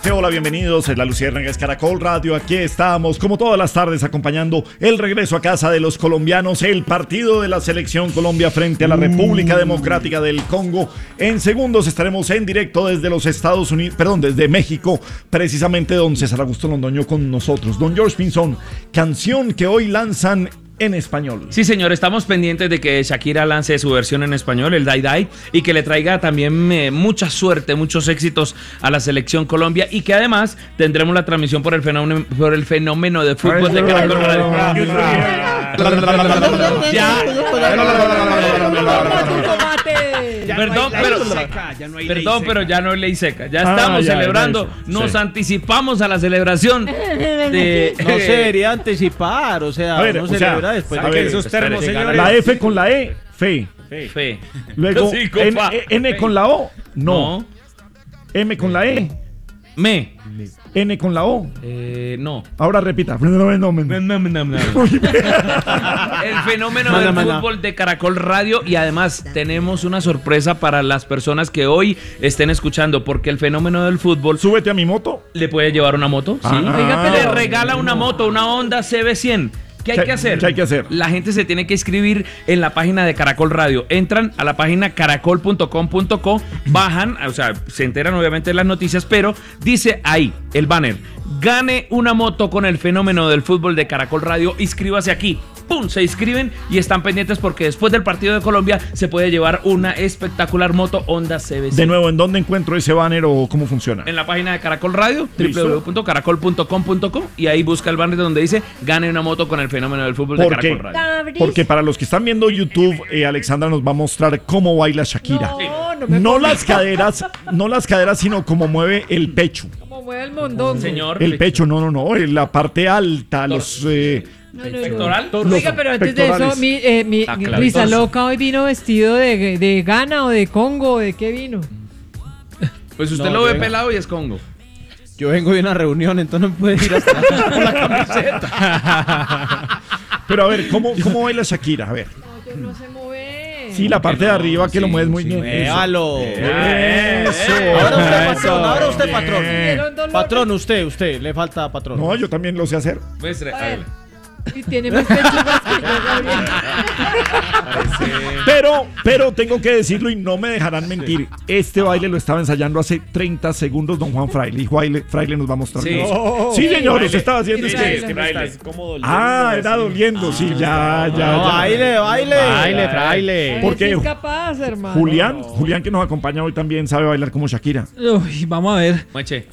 Hola, bienvenidos, es la Luciérnaga, es Caracol Radio. Aquí estamos, como todas las tardes, acompañando el regreso a casa de los colombianos, el partido de la Selección Colombia frente a la República Democrática del Congo. En segundos estaremos en directo desde los Estados Unidos, desde México, precisamente don César Augusto Londoño con nosotros. Don George Pinzón, canción que hoy lanzan en español. Sí, señor, estamos pendientes de que Shakira lance su versión en español, el Die Die, y que le traiga también mucha suerte, muchos éxitos a la Selección Colombia, y que además tendremos la transmisión por el fenómeno de fútbol de Caracol Radio. Perdón, pero ya no hay ley seca. Ya estamos celebrando. Nos anticipamos a la celebración de... No se debería anticipar, o sea, no se celebra después de que esos termos, señores. La F con la E, fe. Luego, N con la O, no. M con la E, me. N con la O, no. Ahora repita. El fenómeno del fútbol de Caracol Radio, y además tenemos una sorpresa para las personas que hoy estén escuchando, porque el fenómeno del fútbol... Súbete a mi moto. ¿Le puede llevar una moto? Sí. Le regala una moto, una Honda CB100. ¿Qué hay que hacer? ¿Qué hay que hacer? La gente se tiene que inscribir en la página de Caracol Radio. Entran a la página caracol.com.co, bajan, o sea, se enteran obviamente de las noticias, pero dice ahí, el banner: gane una moto con el fenómeno del fútbol de Caracol Radio, inscríbase aquí. ¡Pum! Se inscriben y están pendientes porque después del partido de Colombia se puede llevar una espectacular moto Honda CB100. De nuevo, ¿en dónde encuentro ese banner o cómo funciona? En la página de Caracol Radio, www.caracol.com.co, y ahí busca el banner donde dice gane una moto con el fenómeno del fútbol de Caracol Radio. Porque para los que están viendo YouTube, Alexandra nos va a mostrar cómo baila Shakira. No las caderas, sino cómo mueve el pecho. Cómo mueve el mondongo. Señor. El pecho, no, la parte alta, los... ¿Pectoral? Oiga, pero antes de eso, mi Risa Loca hoy vino vestido de Ghana o de Congo, ¿de qué vino? Pues usted lo ve pelado y es Congo. Yo vengo de una reunión, entonces no puede ir hasta con la camiseta. Pero a ver, ¿cómo baila Shakira? A ver. No se mueve. Sí, la parte de arriba que lo mueves muy bien. Véalo. Eso. Ahora usted, patrón. Patrón, usted, le falta patrón. No, yo también lo sé hacer. Muestre, Y tiene más pechugas que yo, Pero tengo que decirlo y no me dejarán mentir. Este baile lo estaba ensayando hace 30 segundos don Juan Fraile. Y Fraile nos va a mostrar. Sí, sí, señor, se estaba haciendo Fraile. Era doliendo. Sí, ya. Baile, Fraile. Porque es capaz, hermano. Julián que nos acompaña hoy también sabe bailar como Shakira. Uy, vamos a ver. Mueche.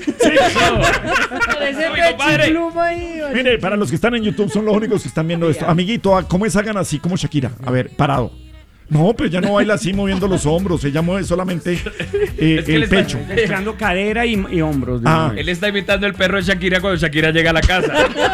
Parece pechipluma ahí. Mire, para los que están en YouTube son los únicos que están viendo esto. Amiguito, ¿cómo es hagan así como Shakira? A ver, parado. No, pero ella no baila así moviendo los hombros. Ella mueve solamente el pecho. Mezclando cadera y hombros. Él está imitando el perro de Shakira cuando Shakira llega a la casa.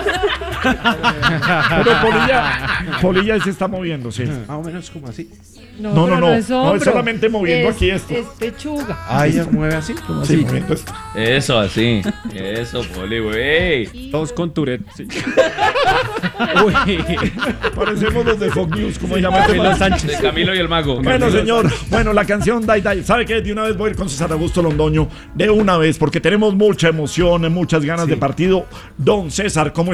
Pero Polilla se está moviendo, sí. Más o menos como así. No, es solamente moviendo aquí esto. Es pechuga. Ah, ella mueve así, como sí, así. moviendo esto. Eso, así. Eso, Poli, güey. Todos con Tourette. Sí. Uy. Parecemos los de Fox News, como se llama Camilo Sánchez. De Camilo y el Mago. Bueno, señor. Bueno, la canción Die Die. ¿Sabe qué? De una vez voy a ir con César Augusto Londoño. De una vez, porque tenemos mucha emoción, muchas ganas de partido. Don César, ¿cómo